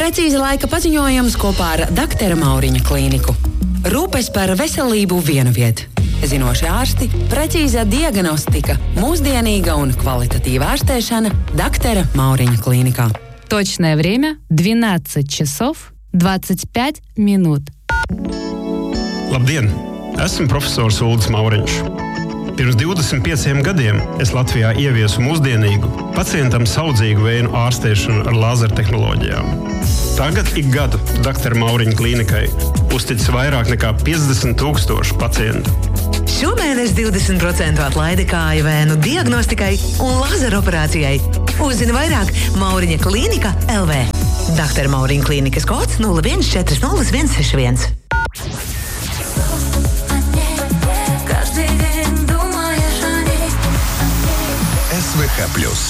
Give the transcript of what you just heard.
Precīzi laika paziņojums kopā ar Dr. Mauriņa klīniku. Rūpes par veselību vienu vietu. Zinoši ārsti, precīza diagnostika, mūsdienīga un kvalitatīva ārstēšana Dr. Mauriņa klīnikā. Точное время 12 часов 25 минут. Labdien! Esmu profesors Uldis Mauriņš. Pirms 25 gadiem es Latvijā ieviesu mūsdienīgu, pacientam saudzīgu vēju ārstēšanu ar lāzertehnoloģijām. Tagad ik gadu Dr. Mauriņa klīnikai uzticas vairāk nekā 50,000 pacientu. Šomēnes 20% atlaide kāju vēnu diagnostikai un lazeroperācijai. Uzzini vairāk Mauriņa klīnika LV. Dr. Mauriņa klīnikas kods 0140 161. СВХ+.